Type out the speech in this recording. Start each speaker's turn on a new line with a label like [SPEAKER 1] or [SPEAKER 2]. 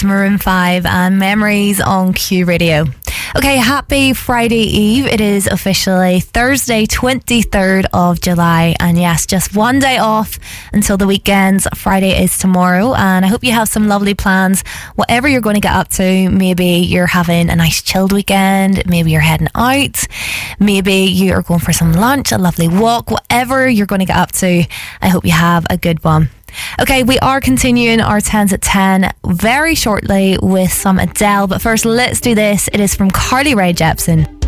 [SPEAKER 1] Maroon 5 and Memories on Q Radio. Okay, happy Friday Eve. It is officially Thursday, 23rd of July. And yes, just one day off until the weekends. Friday is tomorrow. And I hope you have some lovely plans. Whatever you're going to get up to, maybe you're having a nice chilled weekend. Maybe you're heading out. Maybe you are going for some lunch, a lovely walk. Whatever you're going to get up to, I hope you have a good one. Okay, we are continuing our 10s at 10 very shortly with some Adele, but first let's do this. It is from Carly Rae Jepsen.